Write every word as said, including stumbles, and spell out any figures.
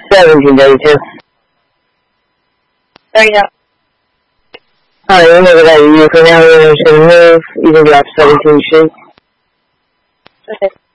seventeen thirty-two. Sorry, no. Alright, remember that you for now, we're going to move. You can drop seventeen sheets. Okay.